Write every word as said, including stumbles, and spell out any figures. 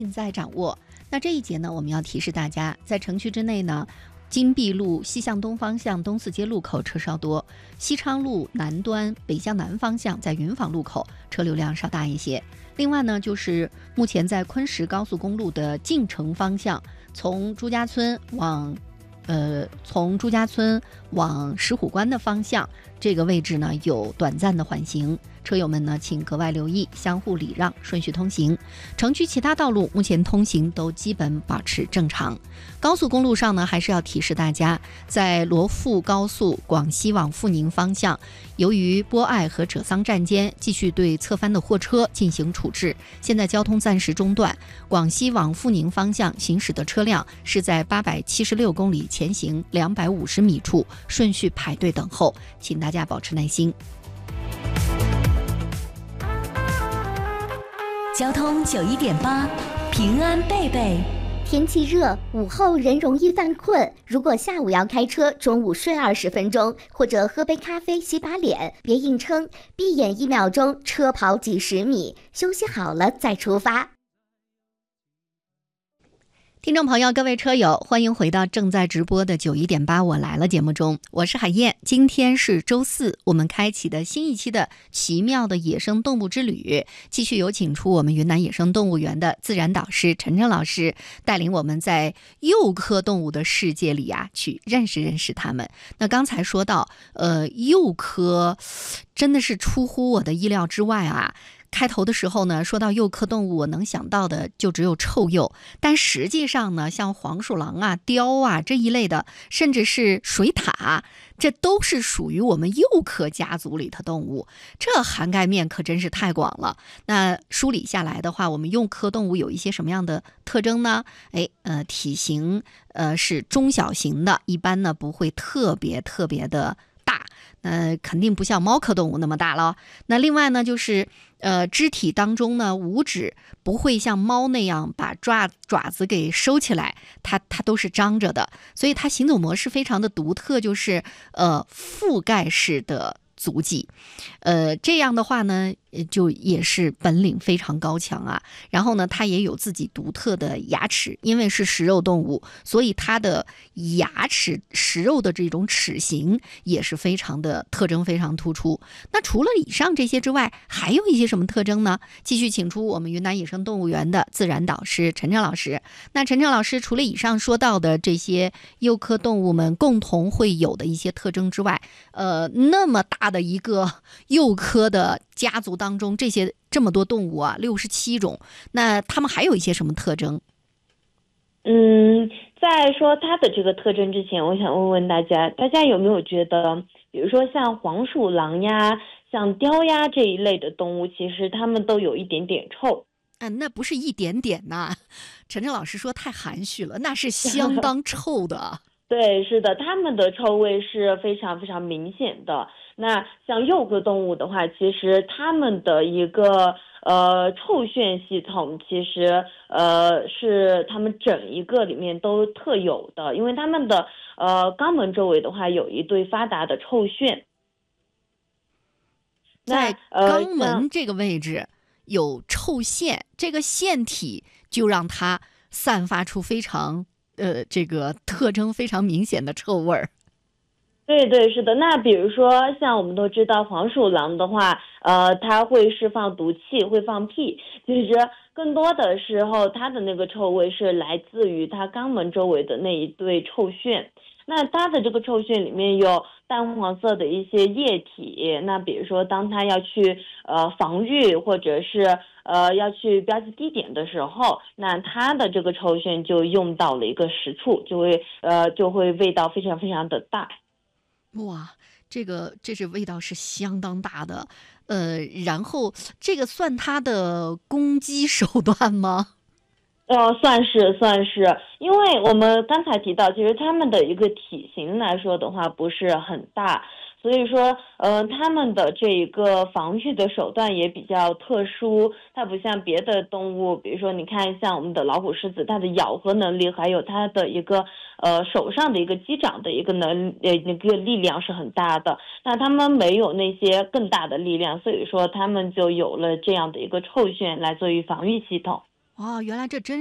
尽在掌握。那这一节呢，我们要提示大家，在城区之内呢，金碧路西向东方向东四街路口车稍多，西昌路南端北向南方向在云坊路口车流量稍大一些。另外呢，就是目前在昆石高速公路的进城方向，从朱家村往呃，从朱家村往石虎关的方向，这个位置呢有短暂的缓行，车友们呢请格外留意，相互礼让，顺序通行。城区其他道路目前通行都基本保持正常。高速公路上呢，还是要提示大家，在罗富高速广西往阜宁方向，由于波爱和者桑站间继续对侧翻的货车进行处置，现在交通暂时中断。广西往阜宁方向行驶的车辆是在八百七十六公里前行两百五十米处顺序排队等候，请大家保持耐心。 交通九一点八，平安贝贝。 天气热，午后人容易犯困。如果下午要开车，中午睡二十分钟，或者喝杯咖啡洗把脸，别硬撑，闭眼一秒钟，车跑几十米，休息好了再出发。 听众朋友，各位车友，欢迎回到正在直播的九一点八我来了节目中，我是海燕。今天是周四，我们开启的新一期的奇妙的野生动物之旅，继续有请出我们云南野生动物园的自然导师陈晨老师，带领我们在幼科动物的世界里啊，去认识认识它们。那刚才说到，呃，幼科真的是出乎我的意料之外啊。开头的时候呢，说到幼科动物，我能想到的就只有臭鼬，但实际上呢，像黄鼠狼啊、雕啊这一类的，甚至是水獭，这都是属于我们幼科家族里的动物，这涵盖面可真是太广了。那梳理下来的话，我们幼科动物有一些什么样的特征呢？哎，呃，体型呃是中小型的，一般呢不会特别特别的大，呃，肯定不像猫科动物那么大了。那另外呢，就是呃，肢体当中呢，五指不会像猫那样把爪爪子给收起来，它它都是张着的，所以它行走模式非常的独特，就是呃覆盖式的足迹，呃，这样的话呢，就也是本领非常高强啊。然后呢，它也有自己独特的牙齿，因为是食肉动物，所以它的牙齿食肉的这种齿形也是非常的特征非常突出。那除了以上这些之外，还有一些什么特征呢？继续请出我们云南野生动物园的自然导师陈晨老师。那陈晨老师除了以上说到的这些幼科动物们共同会有的一些特征之外，呃，那么大的一个幼科的家族当中，这些这么多动物啊，六十七种，那它们还有一些什么特征？ 嗯，在说它的这个特征之前，我想问问大家，大家有没有觉得，比如说像黄鼠狼呀、像雕呀这一类的动物，其实它们都有一点点臭。 啊，那不是一点点呐，陈晨老师说太含蓄了，那是相当臭的。 对，是的，它们的臭味是非常非常明显的。那像幼科动物的话，其实它们的一个呃臭腺系统，其实呃是它们整一个里面都特有的，因为它们的呃肛门周围的话有一对发达的臭腺， 在肛门这个位置有臭腺，这个腺体就让它散发出非常呃这个特征非常明显的臭味儿。 对对，是的。那比如说像我们都知道黄鼠狼的话，呃，它会释放毒气，会放屁。其实更多的时候，它的那个臭味是来自于它肛门周围的那一对臭腺。那它的这个臭腺里面有淡黄色的一些液体，那比如说当它要去呃防御或者是呃要去标记地点的时候，那它的这个臭腺就用到了一个实处，就会呃就会味道非常非常的大。 哇，这个这是味道是相当大的，呃，然后这个算它的攻击手段吗？ 呃，算是算是，因为我们刚才提到，其实它们的一个体型来说的话不是很大，所以说，呃，它们的这一个防御的手段也比较特殊，它不像别的动物，比如说你看像我们的老虎、狮子，它的咬合能力还有它的一个呃手上的一个击掌的一个能呃那个力量是很大的，那它们没有那些更大的力量，所以说它们就有了这样的一个臭腺来作为防御系统。 哦，原来这真